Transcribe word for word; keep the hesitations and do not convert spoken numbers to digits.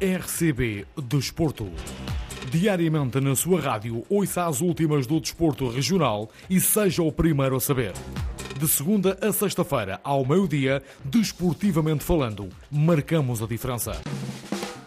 R C B Desporto. Diariamente na sua rádio, ouça as últimas do desporto regional e seja o primeiro a saber. De segunda a sexta-feira, ao meio-dia, desportivamente falando, marcamos a diferença.